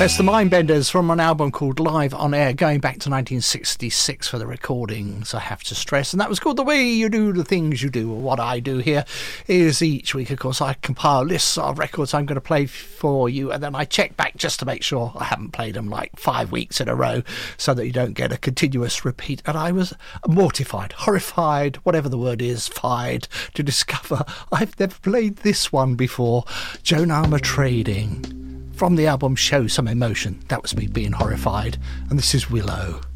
That's the Mindbenders from an album called Live on Air, going back to 1966 for the recordings, I have to stress. And that was called The Way You Do the Things You Do. What I do here is each week, of course, I compile lists of records I'm going to play for you, and then I check back just to make sure I haven't played them like 5 weeks in a row, so that you don't get a continuous repeat. And I was mortified, horrified, whatever the word is, fied, to discover I've never played this one before. Joan Armour Trading. From the album Show Some Emotion. That was me being horrified. And this is Willow.